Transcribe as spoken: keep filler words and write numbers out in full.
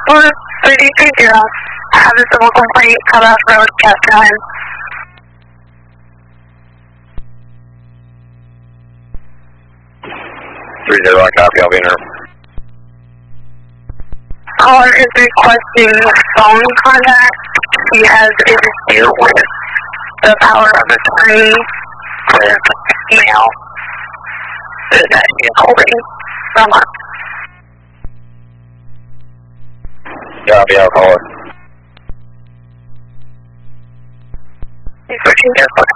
four three three zero. I have a civil complaint, Cutoff Road, Cascade. three zero one, copy, I'll be in her. Caller is requesting phone contact. He has a dispute with the power of attorney with mail that he is holding from us. Copy, I'll call her. He's switching to